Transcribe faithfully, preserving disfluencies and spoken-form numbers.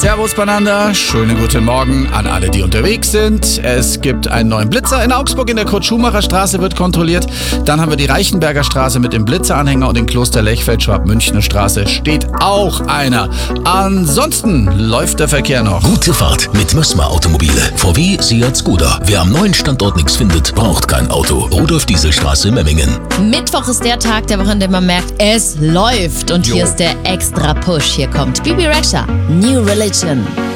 Servus beieinander, schönen guten Morgen an alle, die unterwegs sind. Es gibt einen neuen Blitzer in Augsburg, in der Kurt-Schumacher-Straße wird kontrolliert. Dann haben wir die Reichenberger Straße mit dem Blitzeranhänger und in Kloster-Lechfeld-Schwab-Münchner Straße steht auch einer. Ansonsten läuft der Verkehr noch. Gute Fahrt mit Mössmer Automobile. V W, Seat, Skoda. Wer am neuen Standort nichts findet, braucht kein Auto. Rudolf-Diesel-Straße, Memmingen. Mittwoch ist der Tag der Woche, in dem man merkt, es läuft. Und Jo. hier ist der extra Push. Hier kommt Bibi Rexha, New Religion.